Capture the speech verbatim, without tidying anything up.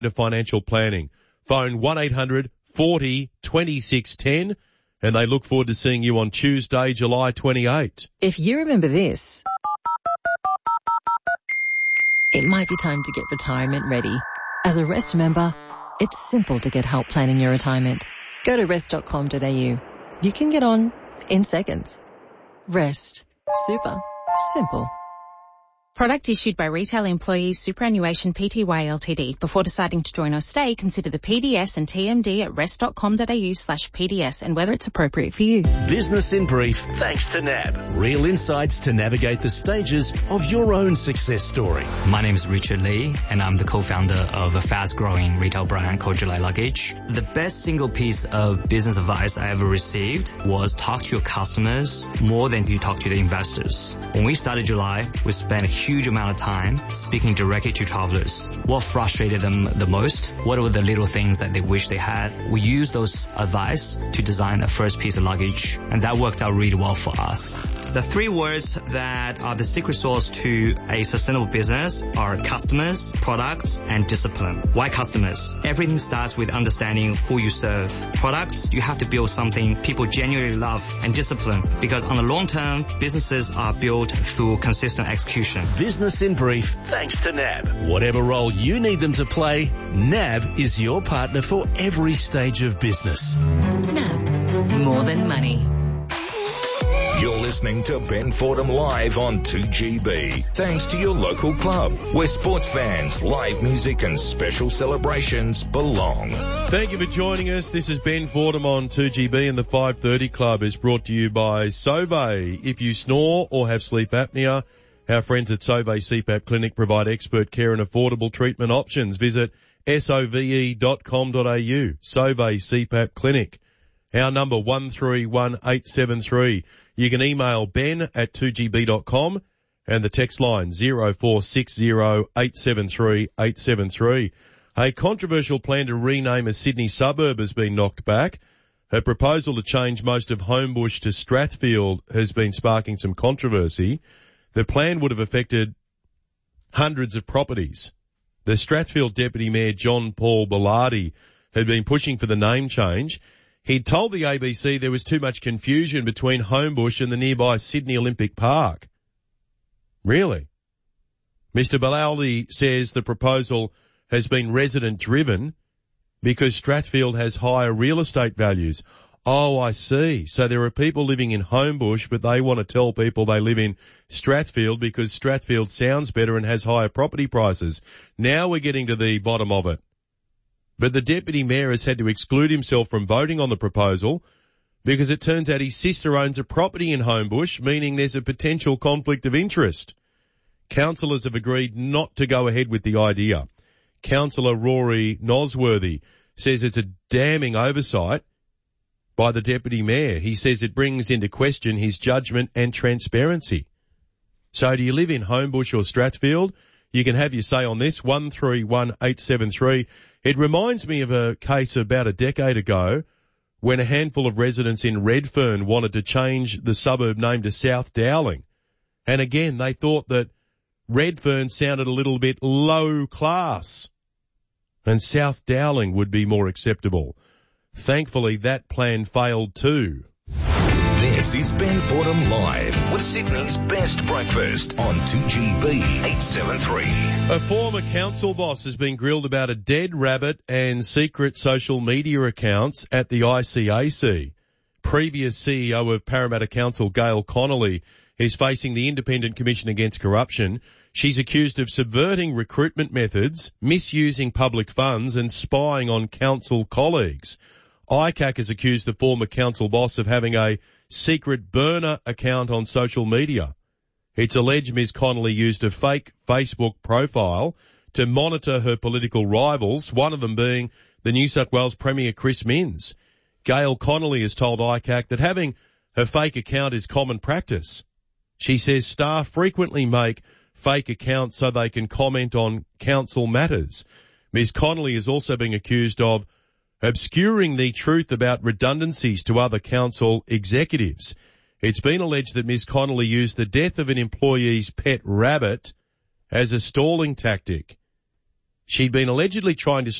Financial Planning. Phone one eight hundred forty twenty-six ten and they look forward to seeing you on Tuesday, July twenty-eighth. If you remember this, it might be time to get retirement ready. As a Rest member, it's simple to get help planning your retirement. Go to rest dot com dot a u. You can get on in seconds. Rest. Super. Simple. Product issued by Retail Employees Superannuation Pty Ltd. Before deciding to join or stay, consider the P D S and T M D at rest dot com dot a u slash P D S and whether it's appropriate for you. Business in brief, thanks to N A B. Real insights to navigate the stages of your own success story. My name is Richard Lee, and I'm the co-founder of a fast-growing retail brand called July Luggage. The best single piece of business advice I ever received was talk to your customers more than you talk to the investors. When we started July, we spent a huge amount of time speaking directly to travelers. What frustrated them the most? What were the little things that they wish they had? We used those advice to design a first piece of luggage, and that worked out really well for us. The three words that are the secret sauce to a sustainable business are customers, products, and discipline. Why customers? Everything starts with understanding who you serve. Products, you have to build something people genuinely love, and discipline, because on the long term, businesses are built through consistent execution. Business in brief, thanks to N A B. Whatever role you need them to play, N A B is your partner for every stage of business. N A B. More than money. You're listening to Ben Fordham Live on two G B. Thanks to your local club, where sports fans, live music and special celebrations belong. Thank you for joining us. This is Ben Fordham on two G B, and the five thirty Club is brought to you by Sauvé. If you snore or have sleep apnea, our friends at Sauvé C PAP Clinic provide expert care and affordable treatment options. Visit sove dot com dot a u. Sauvé C PAP Clinic. Our number one three one eight seven three. You can email ben at two g b dot com and the text line zero four six zero eight seven three eight seven three. A controversial plan to rename a Sydney suburb has been knocked back. A proposal to change most of Homebush to Strathfield has been sparking some controversy. The plan would have affected hundreds of properties. The Strathfield Deputy Mayor John Paul Bellardi had been pushing for the name change. He'd told the A B C there was too much confusion between Homebush and the nearby Sydney Olympic Park. Really? Mister Bellardi says the proposal has been resident-driven because Strathfield has higher real estate values. Oh, I see. So there are people living in Homebush, but they want to tell people they live in Strathfield because Strathfield sounds better and has higher property prices. Now we're getting to the bottom of it. But the Deputy Mayor has had to exclude himself from voting on the proposal because it turns out his sister owns a property in Homebush, meaning there's a potential conflict of interest. Councillors have agreed not to go ahead with the idea. Councillor Rory Nosworthy says it's a damning oversight by the Deputy Mayor. He says it brings into question his judgment and transparency. So do you live in Homebush or Strathfield? You can have your say on this, one three one eight seven three. It reminds me of a case about a decade ago when a handful of residents in Redfern wanted to change the suburb name to South Dowling. And again, they thought that Redfern sounded a little bit low class and South Dowling would be more acceptable. Thankfully, that plan failed too. This is Ben Fordham Live with Sydney's best breakfast on two G B eight seven three. A former council boss has been grilled about a dead rabbit and secret social media accounts at the I C A C. Previous C E O of Parramatta Council, Gail Connolly, is facing the Independent Commission Against Corruption. She's accused of subverting recruitment methods, misusing public funds and spying on council colleagues. I C A C has accused the former council boss of having a secret burner account on social media. It's alleged Miz Connolly used a fake Facebook profile to monitor her political rivals, one of them being the New South Wales Premier Chris Minns. Gail Connolly has told I C A C that having a fake account is common practice. She says staff frequently make fake accounts so they can comment on council matters. Miz Connolly is also being accused of obscuring the truth about redundancies to other council executives. It's been alleged that Miz Connolly used the death of an employee's pet rabbit as a stalling tactic. She'd been allegedly trying to